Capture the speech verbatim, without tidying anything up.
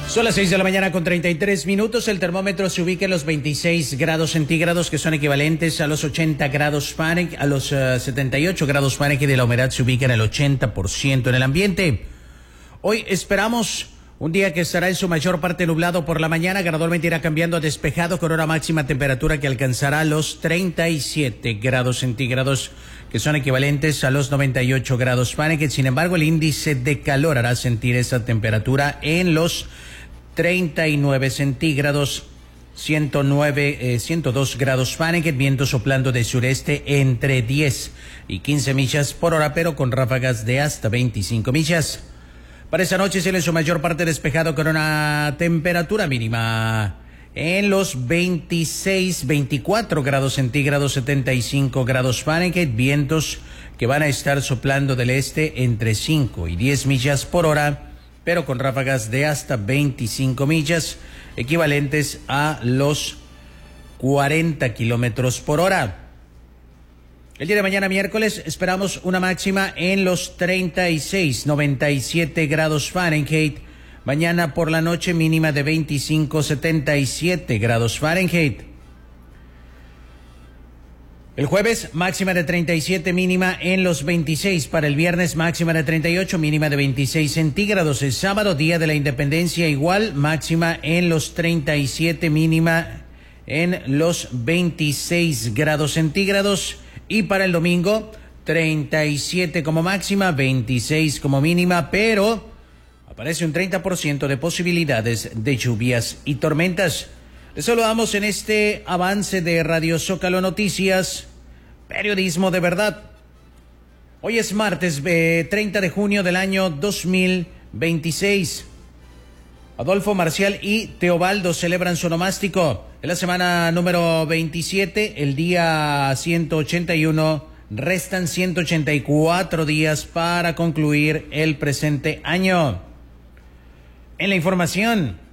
Son las seis de la mañana con treinta y tres minutos. El termómetro se ubica en los veintiséis grados centígrados, que son equivalentes a los ochenta grados Fahrenheit, a los uh, setenta y ocho grados Fahrenheit, y la humedad se ubica en el ochenta por ciento en el ambiente. Hoy esperamos un día que estará en su mayor parte nublado por la mañana, gradualmente irá cambiando a despejado con una máxima temperatura que alcanzará los treinta y siete grados centígrados, que son equivalentes a los noventa y ocho grados Fahrenheit. Sin embargo, el índice de calor hará sentir esa temperatura en los treinta y nueve centígrados, ciento nueve, eh, ciento dos grados Fahrenheit, viento soplando de sureste entre diez y quince millas por hora, pero con ráfagas de hasta veinticinco millas. Para esta noche será en su mayor parte despejado con una temperatura mínima en los veintiséis, veinticuatro grados centígrados, setenta y cinco grados Fahrenheit, vientos que van a estar soplando del este entre cinco y diez millas por hora, pero con ráfagas de hasta veinticinco millas, equivalentes a los cuarenta kilómetros por hora. El día de mañana, miércoles, esperamos una máxima en los treinta y seis, noventa y siete grados Fahrenheit. Mañana por la noche, mínima de veinticinco, setenta y siete grados Fahrenheit. El jueves, máxima de treinta y siete, mínima en los veintiséis. Para el viernes, máxima de treinta y ocho, mínima de veintiséis centígrados. El sábado, día de la independencia, igual, máxima en los treinta y siete, mínima en los veintiséis grados centígrados. Y para el domingo, treinta y siete como máxima, veintiséis como mínima, pero aparece un treinta por ciento de posibilidades de lluvias y tormentas. Les saludamos en este avance de Radio Zócalo Noticias, periodismo de verdad. Hoy es martes eh, treinta de junio del año dos mil veintiséis. Adolfo, Marcial y Teobaldo celebran su onomástico. En la semana número veintisiete, el día ciento ochenta y uno, restan ciento ochenta y cuatro días para concluir el presente año. En la información,